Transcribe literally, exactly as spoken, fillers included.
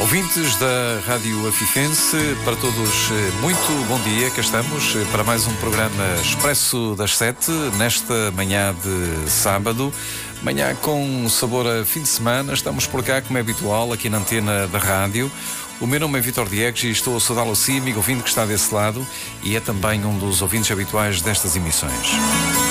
Ouvintes da Rádio Afifense, para todos, muito bom dia. Cá estamos para mais um programa Expresso das Sete, nesta manhã de sábado. Manhã com sabor a fim de semana. Estamos por cá, como é habitual, aqui na antena da rádio. O meu nome é Vítor Diegues e estou a saudá-lo assim, amigo ouvinte que está desse lado, e é também um dos ouvintes habituais destas emissões.